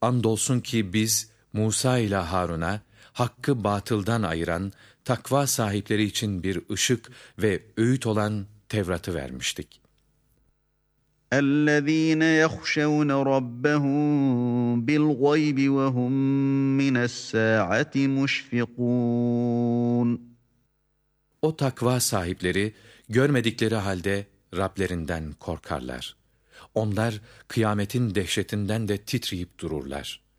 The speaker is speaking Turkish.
Andolsun ki biz Musa ile Harun'a hakkı batıldan ayıran, takva sahipleri için bir ışık ve öğüt olan Tevrat'ı vermiştik. اَلَّذ۪ينَ يَخْشَوْنَ رَبَّهُمْ بِالْغَيْبِ وَهُمْ مِنَ السَّاعَةِ مُشْفِقُونَ. O takva sahipleri görmedikleri halde Rablerinden korkarlar. Onlar kıyametin dehşetinden de titreyip dururlar.